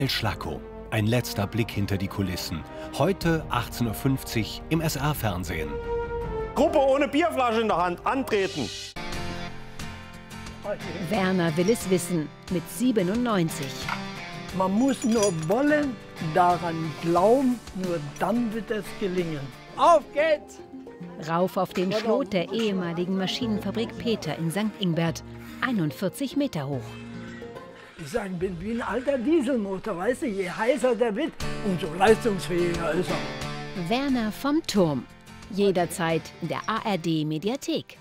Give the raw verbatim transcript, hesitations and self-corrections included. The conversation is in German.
El Schlacko. Ein letzter Blick hinter die Kulissen. Heute achtzehn Uhr fünfzig im S R-Fernsehen. Gruppe ohne Bierflasche in der Hand antreten. Werner will es wissen, mit siebenundneunzig. Man muss nur wollen, daran glauben, nur dann wird es gelingen. Auf geht's! Rauf auf den Schlot der ehemaligen Maschinenfabrik Peter in Sankt Ingbert, einundvierzig Meter hoch. Ich sage, ich bin wie ein alter Dieselmotor, weißt du, je heißer der wird, umso leistungsfähiger ist er. Werner vom Turm, jederzeit in der A R D-Mediathek.